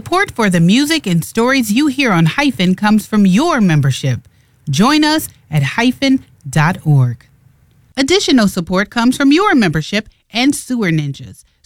Support for the music and stories you hear on Hyphen comes from your membership. Join us at hyphen.org. Additional support comes from your membership and Sewer Ninjas.